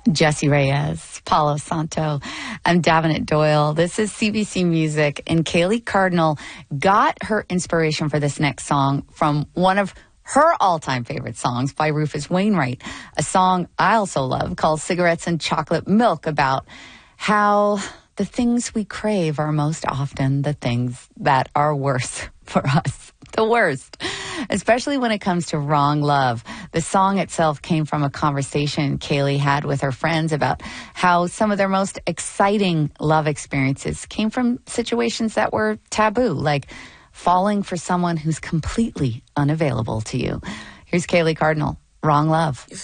Jesse Reyes, Paulo Santo. I'm Davenant Doyle. This is CBC Music, and Kaylee Cardinal got her inspiration for this next song from one of her all-time favorite songs by Rufus Wainwright, a song I also love called Cigarettes and Chocolate Milk, about how the things we crave are most often the things that are worse for us. The worst, especially when it comes to wrong love. The song itself came from a conversation Kaylee had with her friends about how some of their most exciting love experiences came from situations that were taboo, like falling for someone who's completely unavailable to you. Here's Kaylee Cardinal, Wrong Love.